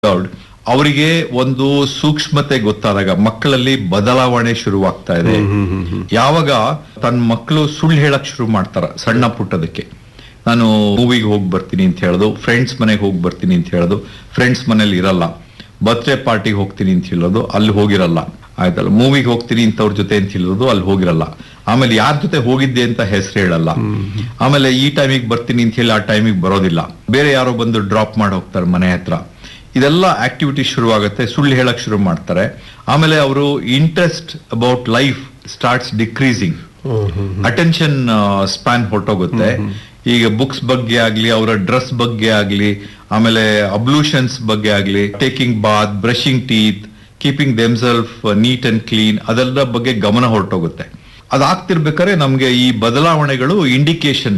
ಅವರಿಗೆ ಒಂದು ಸೂಕ್ಷ್ಮತೆ ಗೊತ್ತಾದಾಗ ಮಕ್ಕಳಲ್ಲಿ ಬದಲಾವಣೆ ಶುರುವಾಗ್ತಾ ಇದೆ. ಯಾವಾಗ ತನ್ನ ಮಕ್ಕಳು ಸುಳ್ಳು ಹೇಳಕ್ ಶುರು ಮಾಡ್ತಾರ ಸಣ್ಣ ಪುಟ್ಟದಕ್ಕೆ, ನಾನು ಮೂವಿಗೆ ಹೋಗಿ ಬರ್ತೀನಿ ಅಂತ ಹೇಳೋದು, ಫ್ರೆಂಡ್ಸ್ ಮನೆಗೆ ಹೋಗಿ ಬರ್ತೀನಿ ಅಂತ ಹೇಳೋದು, ಫ್ರೆಂಡ್ಸ್ ಮನೇಲಿ ಇರಲ್ಲ, ಬರ್ತ್ಡೇ ಪಾರ್ಟಿಗೆ ಹೋಗ್ತೀನಿ ಅಂತ ಹೇಳೋದು, ಅಲ್ಲಿ ಹೋಗಿರಲ್ಲ, ಆಯ್ತಲ್ಲ, ಮೂವಿಗೆ ಹೋಗ್ತೀನಿ ಇಂಥವ್ರ ಜೊತೆ ಅಂತ ಹೇಳೋದು, ಅಲ್ಲಿ ಹೋಗಿರಲ್ಲ, ಆಮೇಲೆ ಯಾರ ಜೊತೆ ಹೋಗಿದ್ದೆ ಅಂತ ಹೆಸರು ಹೇಳಲ್ಲ, ಆಮೇಲೆ ಈ ಟೈಮಿಗೆ ಬರ್ತೀನಿ ಅಂತ ಹೇಳಿ ಆ ಟೈಮಿಗೆ ಬರೋದಿಲ್ಲ, ಬೇರೆ ಯಾರೋ ಬಂದು ಡ್ರಾಪ್ ಮಾಡಿ ಹೋಗ್ತಾರೆ ಮನೆ ಹತ್ರ. ಇದೆಲ್ಲ ಆಕ್ಟಿವಿಟಿ ಶುರುವಾಗುತ್ತೆ, ಸುಳ್ಳು ಹೇಳಕ್ ಶುರು ಮಾಡ್ತಾರೆ. ಆಮೇಲೆ ಅವರು interest about life starts decreasing, attention span ಹೊರಟೋಗುತ್ತೆ. ಈಗ ಬುಕ್ಸ್ ಬಗ್ಗೆ ಆಗ್ಲಿ, ಅವರ ಡ್ರೆಸ್ ಬಗ್ಗೆ ಆಗ್ಲಿ, ಆಮೇಲೆ ಅಬ್ಲೂಷನ್ಸ್ ಬಗ್ಗೆ ಆಗ್ಲಿ, taking Baat, brushing teeth, keeping themself neat and clean, ಅದೆಲ್ಲ ಬಗ್ಗೆ ಗಮನ ಹೊರಟೋಗುತ್ತೆ. ಅದಾಗ್ತಿರ್ಬೇಕಾದ್ರೆ ನಮ್ಗೆ ಈ ಬದಲಾವಣೆಗಳು indication.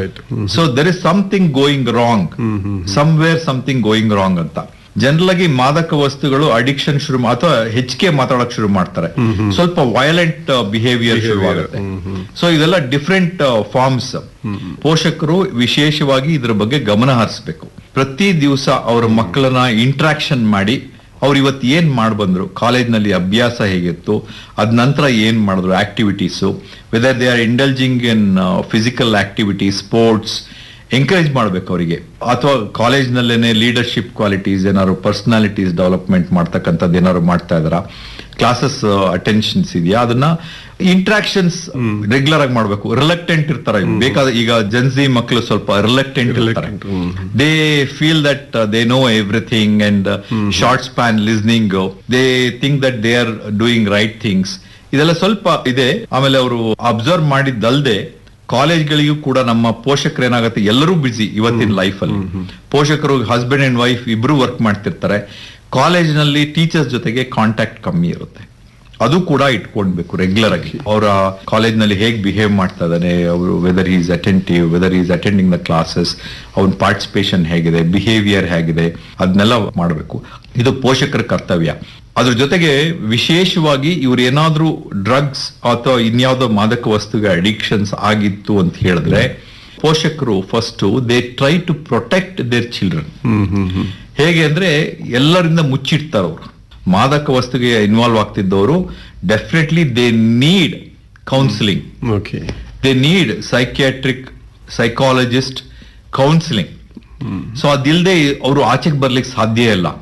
So there is something going wrong, somewhere something going wrong ಅಂತ. ಜನರಲ್ ಆಗಿ ಮಾದಕ ವಸ್ತುಗಳು ಅಡಿಕ್ಷನ್ ಶುರು ಅಥವಾ ಹೆಚ್ಚಿಗೆ ಮಾತಾಡಕ್ ಶುರು ಮಾಡ್ತಾರೆ, ಸ್ವಲ್ಪ ವಯಲೆಂಟ್ ಬಿಹೇವಿಯರ್ ಶುರುವಾಗುತ್ತೆ. ಸೊ ಇದೆಲ್ಲ ಡಿಫ್ರೆಂಟ್ ಫಾರ್ಮ್ಸ್. ಪೋಷಕರು ವಿಶೇಷವಾಗಿ ಇದ್ರ ಬಗ್ಗೆ ಗಮನ ಹರಿಸಬೇಕು. ಪ್ರತಿ ದಿವಸ ಅವರ ಮಕ್ಕಳನ್ನ ಇಂಟ್ರಾಕ್ಷನ್ ಮಾಡಿ, ಅವ್ರು ಇವತ್ತು ಏನ್ ಮಾಡ್ಬಂದ್ರು, ಕಾಲೇಜ್ನಲ್ಲಿ ಅಭ್ಯಾಸ ಹೇಗಿತ್ತು, ಅದ್ ನಂತರ ಏನ್ ಮಾಡಿದ್ರು activities, whether they are ಇಂಡಲ್ಜಿಂಗ್ in physical activity, sports, encourage ಮಾಡ್ಬೇಕು ಅವರಿಗೆ. ಅಥವಾ ಕಾಲೇಜ್ನಲ್ಲೇನೆ ಲೀಡರ್ಶಿಪ್ ಕ್ವಾಲಿಟೀಸ್ ಏನಾದ್ರು, ಪರ್ಸನಾಲಿಟೀಸ್ ಡೆವಲಪ್ಮೆಂಟ್ ಮಾಡ್ತಕ್ಕಂಥದ್ದು ಏನಾದ್ರು ಮಾಡ್ತಾ ಇದಾರ, ಕ್ಲಾಸಸ್ ಅಟೆನ್ಷನ್ಸ್ ಇದೆಯಾ, ಅದನ್ನ ಇಂಟ್ರಾಕ್ಷನ್ಸ್ ರೆಗ್ಯುಲರ್ ಆಗಿ ಮಾಡ್ಬೇಕು. ರಿಲಕ್ಟೆಂಟ್ ಇರ್ತಾರೆ, ಬೇಕಾದ ಈಗ ಜನ್ಸಿ ಮಕ್ಕಳು ಸ್ವಲ್ಪ ರಿಲಕ್ಟೆಂಟ್ ಇರ್ತಾರೆ, they feel that they know everything and short span listening, they think that they are doing right things, ಇದೆಲ್ಲ ಸ್ವಲ್ಪ ಇದೆ. ಆಮೇಲೆ ಅವರು ಅಬ್ಸರ್ವ್ ಮಾಡಿದ್ದಲ್ದೆ ಕಾಲೇಜ್ಗಳಿಗೂ ಕೂಡ ನಮ್ಮ ಪೋಷಕರು ಏನಾಗುತ್ತೆ, ಎಲ್ಲರೂ ಬಿಸಿ ಇವತ್ತಿನ ಲೈಫ್ ಅಲ್ಲಿ. ಪೋಷಕರು ಹಸ್ಬೆಂಡ್ ಅಂಡ್ ವೈಫ್ ಇಬ್ರು ವರ್ಕ್ ಮಾಡ್ತಿರ್ತಾರೆ, ಕಾಲೇಜ್ನಲ್ಲಿ ಟೀಚರ್ಸ್ ಜೊತೆಗೆ ಕಾಂಟ್ಯಾಕ್ಟ್ ಕಮ್ಮಿ ಇರುತ್ತೆ. ಅದು ಕೂಡ ಇಟ್ಕೊಳ್ಬೇಕು ರೆಗ್ಯುಲರ್ ಆಗಿ. ಅವರ ಕಾಲೇಜ್ನಲ್ಲಿ ಹೇಗೆ ಬಿಹೇವ್ ಮಾಡ್ತಾ ಇದ್ದಾನೆ, ಅವರು weather is attentive, weather is attending the classes, ಅವನ ಪಾರ್ಟಿಸಿಪೇಷನ್ ಹೇಗಿದೆ, ಬಿಹೇವಿಯರ್ ಹೇಗಿದೆ, ಅದನ್ನೆಲ್ಲ ಮಾಡಬೇಕು. ಇದು ಪೋಷಕರ ಕರ್ತವ್ಯ. ಅದ್ರ ಜೊತೆಗೆ ವಿಶೇಷವಾಗಿ ಇವ್ರು ಏನಾದ್ರೂ ಡ್ರಗ್ಸ್ ಅಥವಾ ಇನ್ಯಾವುದೋ ಮಾದಕ ವಸ್ತುಗೆ ಅಡಿಕ್ಷನ್ಸ್ ಆಗಿತ್ತು ಅಂತ ಹೇಳಿದ್ರೆ, ಪೋಷಕರು first they try to protect there children. ಹೇಗೆ ಅಂದ್ರೆ ಎಲ್ಲರಿಂದ ಮುಚ್ಚಿಡ್ತಾರೆ ಅವರು. ಮಾದಕ ವಸ್ತುಗೆ involve ಆಗ್ತಿದ್ದವರು definitely they need counselling, they need psychiatric, psychologist counselling. So ಅದಿಲ್ಲದೆ ಅವರು ಆಚೆಗೆ ಬರ್ಲಿಕ್ಕೆ ಸಾಧ್ಯ ಇಲ್ಲ.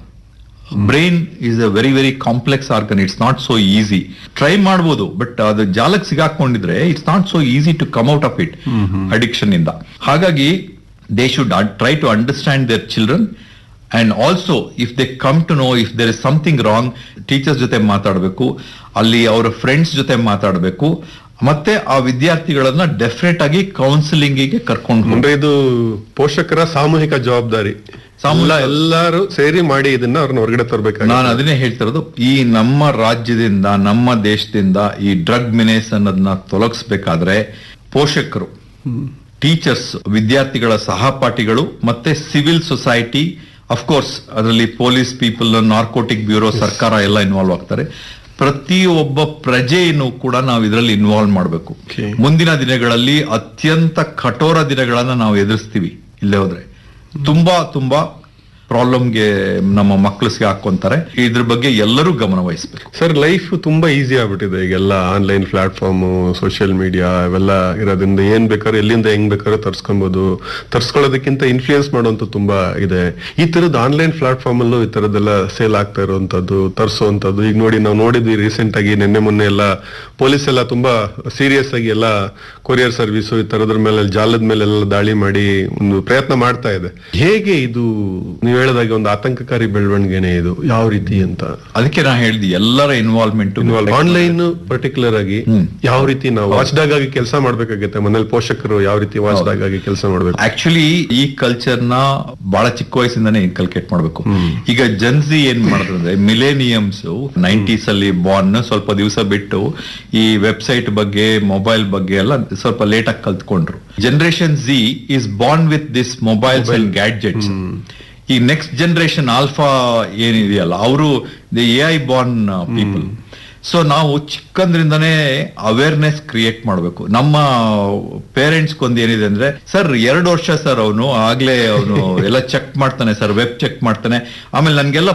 Brain is a very very complex organ, it's not so easy. Try ಮಾಡ್ಬೋದು, ಬಟ್ ಅದು ಜಾಲಕ್ಕೆ ಸಿಗಾಕೊಂಡಿದ್ರೆ it's not so easy to come out of it, addiction ಇಂದ. ಹಾಗಾಗಿ they should try to understand there children. And also if they come to know if there is something wrong, teachers ಜೊತೆ ಮಾತಾಡಬೇಕು, ಅಲ್ಲಿ ಅವರ friends ಜೊತೆ ಮಾತಾಡಬೇಕು, ಮತ್ತೆ ಆ ವಿದ್ಯಾರ್ಥಿಗಳನ್ನ ಡೆಫಿನೆಟ್ ಆಗಿ ಕೌನ್ಸಿಲಿಂಗ್ ಗೆ ಕರ್ಕೊಂಡು. ಇದು ಪೋಷಕರ ಸಾಮೂಹಿಕ ಜವಾಬ್ದಾರಿ, ಎಲ್ಲರೂ ಸೇರಿ ಮಾಡಿ ಇದನ್ನ ಅವ್ರನ್ನ ಹೊರಗಡೆ ತರಬೇಕು. ನಾನು ಅದನ್ನೇ ಹೇಳ್ತಿರೋದು, ಈ ನಮ್ಮ ರಾಜ್ಯದಿಂದ, ನಮ್ಮ ದೇಶದಿಂದ ಈ ಡ್ರಗ್ ಮಿನೇಸ್ ಅನ್ನೋದನ್ನ ತೊಲಗಿಸ್ಬೇಕಾದ್ರೆ ಪೋಷಕರು, ಟೀಚರ್ಸ್, ವಿದ್ಯಾರ್ಥಿಗಳ ಸಹಪಾಠಿಗಳು, ಮತ್ತೆ ಸಿವಿಲ್ ಸೊಸೈಟಿ, ಅಫ್ಕೋರ್ಸ್ ಅದರಲ್ಲಿ ಪೊಲೀಸ್ ಪೀಪಲ್, ನಾರ್ಕೋಟಿಕ್ ಬ್ಯೂರೋ, ಸರ್ಕಾರ ಎಲ್ಲ ಇನ್ವಾಲ್ವ್ ಆಗ್ತಾರೆ. ಪ್ರತಿಯೊಬ್ಬ ಪ್ರಜೆಯನ್ನು ಕೂಡ ನಾವು ಇದರಲ್ಲಿ ಇನ್ವಾಲ್ವ್ ಮಾಡಬೇಕು. ಮುಂದಿನ ದಿನಗಳಲ್ಲಿ ಅತ್ಯಂತ ಕಠೋರ ದಿನಗಳನ್ನ ನಾವು ಎದುರಿಸ್ತೀವಿ. ಇಲ್ಲೇ ಹೋದ್ರೆ ತುಂಬಾ ಪ್ರಾಬ್ಲಮ್ಗೆ ನಮ್ಮ ಮಕ್ಕಳು ಹಾಕೊಂತಾರೆ. ಇದ್ರ ಬಗ್ಗೆ ಎಲ್ಲರೂ ಗಮನ ವಹಿಸ್ಬೇಕು. ಸರ್, ಲೈಫ್ ತುಂಬಾ ಈಸಿ ಆಗ್ಬಿಟ್ಟಿದೆ ಈಗೆಲ್ಲ. ಆನ್ಲೈನ್ ಪ್ಲಾಟ್ಫಾರ್ಮ್, ಸೋಷಿಯಲ್ ಮೀಡಿಯಾ ಇವೆಲ್ಲ ಇರೋದ್ರಿಂದ ಏನ್ ಬೇಕಾದ್ರೂ ಎಲ್ಲಿಂದ ಹೆಂಗ್ ಬೇಕಾದ್ರೂ ತರ್ಸ್ಕೊಬಹುದು. ತರ್ಸ್ಕೊಳ್ಳೋದಕ್ಕಿಂತ ಇನ್ಫ್ಲೂಯೆನ್ಸ್ ಮಾಡುವಂತ ತುಂಬಾ ಇದೆ. ಈ ತರದ್ ಆನ್ಲೈನ್ ಪ್ಲಾಟ್ಫಾರ್ಮ್ ಅಲ್ಲೂ ಈ ತರದೆಲ್ಲ ಸೇಲ್ ಆಗ್ತಾ ಇರುವಂತದ್ದು, ತರಿಸುವಂತದ್ದು. ಈಗ ನೋಡಿ, ನಾವು ನೋಡಿದ್ವಿ ರೀಸೆಂಟ್ ಆಗಿ ನಿನ್ನೆ ಮೊನ್ನೆ ಎಲ್ಲ ಪೊಲೀಸ್ ಎಲ್ಲ ತುಂಬಾ ಸೀರಿಯಸ್ ಆಗಿ ಎಲ್ಲ ಕೊರಿಯರ್ ಸರ್ವಿಸ್ ಈ ತರದ್ರ ಮೇಲೆ, ಜಾಲದ ಮೇಲೆಲ್ಲ ದಾಳಿ ಮಾಡಿ ಒಂದು ಪ್ರಯತ್ನ ಮಾಡ್ತಾ ಇದೆ. ಹೇಗೆ ಇದು ನೀವು ಹೇಳಿದಾಗ ಒಂದು ಆತಂಕಕಾರಿ ಬೆಳವಣಿಗೆನೆ ಇದು, ಯಾವ ರೀತಿ ಅಂತ? ಅದಕ್ಕೆ ನಾ ಹೇಳಿದೆ ಎಲ್ಲರ ಇನ್ವಾಲ್ವ್ಮೆಂಟ್. ಆನ್ಲೈನ್ ಪರ್ಟಿಕ್ಯುಲರ್ ಆಗಿ ಯಾವ ರೀತಿ ನಾವು ವಾಚ್ ಡಾಗ್ ಆಗಿ ಕೆಲಸ ಮಾಡ್ಬೇಕಾಗುತ್ತೆ, ಮನೇಲಿ ಪೋಷಕರು ಯಾವ ರೀತಿ ವಾಚ್ ಡಾಗ್ ಆಗಿ ಕೆಲಸ ಮಾಡ್ಬೇಕು? ಆಕ್ಚುಲಿ ಈ ಕಲ್ಚರ್ ನ ಬಹಳ ಚಿಕ್ಕ ವಯಸ್ಸಿಂದಾನೇ ಇನ್ಕಲ್ಕೇಟ್ ಮಾಡ್ಬೇಕು. ಈಗ ಜನ್ಸಿ ಏನ್ ಮಾಡಿದ್ರೆ, ಮಿಲೇನಿಯಮ್ಸ್ 90s ಅಲ್ಲಿ ಬಾರ್ನ್, ಸ್ವಲ್ಪ ದಿವಸ ಬಿಟ್ಟು ಈ ವೆಬ್ಸೈಟ್ ಬಗ್ಗೆ, ಮೊಬೈಲ್ ಬಗ್ಗೆ ಎಲ್ಲ ಸ್ವಲ್ಪ ಲೇಟ್ ಆಗಿ ಕಲ್ತ್ಕೊಂಡ್ರು. Generation Zee is Born with this mobiles and gadgets. ಈ ನೆಕ್ಸ್ಟ್ ಜನರೇಷನ್ ಆಲ್ಫಾ ಏನಿದೆಯಲ್ಲ, ಅವರು the AI Born people. So ನಾವು ಚಿಕ್ಕಂದ್ರಿಂದಾನೇ ಅವೇರ್ನೆಸ್ ಕ್ರಿಯೇಟ್ ಮಾಡಬೇಕು. ನಮ್ಮ ಪೇರೆಂಟ್ಸ್ ಕೊಂದು ಏನಿದೆ ಅಂದ್ರೆ, ಸರ್ 2 ವರ್ಷ ಸರ್, ಅವನು ಆಗ್ಲೇ ಅವನು ಎಲ್ಲ ಚೆಕ್ ಮಾಡ್ತಾನೆ ಸರ್, ವೆಬ್ ಚೆಕ್ ಮಾಡ್ತಾನೆ, ಆಮೇಲೆ ನನ್ಗೆಲ್ಲ